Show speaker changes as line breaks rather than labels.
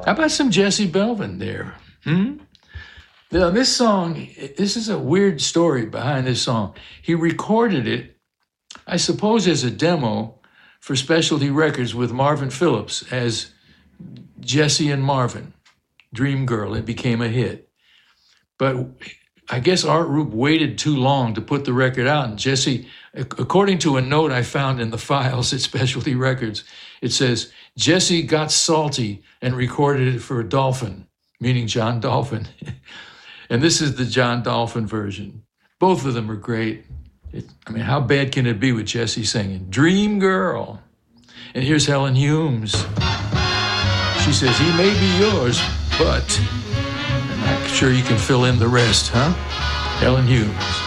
How about some Jesse Belvin there? Now, this song, this is a weird story behind this song. He recorded it, I suppose, as a demo for Specialty Records with Marvin Phillips as Jesse and Marvin, Dream Girl. It became a hit. But I guess Art Rupe waited too long to put the record out. And Jesse, according to a note I found in the files at Specialty Records, it says, Jesse got salty and recorded it for Dolphin, meaning John Dolphin. And this is the John Dolphin version. Both of them are great. How bad can it be with Jesse singing Dream Girl? And here's Helen Humes. She says, he may be yours, but I'm not sure you can fill in the rest, huh? Helen Humes.